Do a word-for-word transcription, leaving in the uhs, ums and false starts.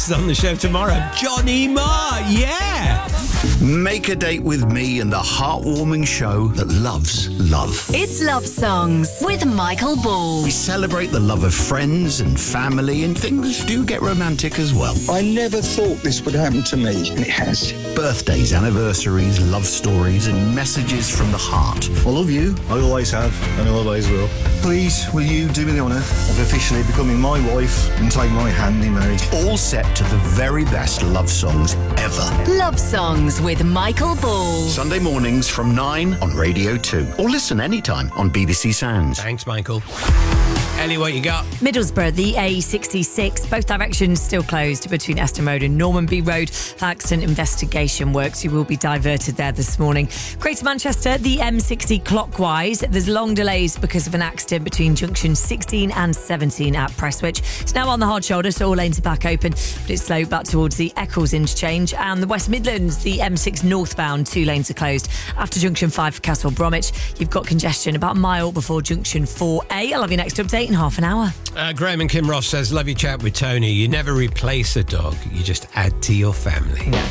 guest on the show tomorrow, Johnny Marr. Yeah. Make a date with me and the heartwarming show that loves love. It's Love Songs with Michael Ball. We celebrate the love of friends and family, and things do get romantic as well. I never thought this would happen to me, and it has. Birthdays, anniversaries, love stories, and messages from the heart. I love you. I always have, and I always will. Please, will you do me the honour of officially becoming my wife and take my hand in marriage? All set to the very best love songs ever. Love Songs with Michael Ball. Sunday mornings from nine on Radio two. Or listen anytime on B B C Sounds. Thanks, Michael. Ellie, what you got? Middlesbrough, the A sixty-six, both directions still closed between Aston Road and Normanby Road. Accident investigation works. You will be diverted there this morning. Greater Manchester, the M sixty clockwise. There's long delays because of an accident between junction sixteen and seventeen at Prestwich. It's now on the hard shoulder, so all lanes are back open, but it's slow back towards the Eccles interchange. And the West Midlands, the M six northbound, two lanes are closed. After junction five for Castle Bromwich, you've got congestion about a mile before junction four A. I'll have your next update in half an hour. Uh, Graham and Kim Ross says, love your chat with Tony. You never replace a dog, you just add to your family.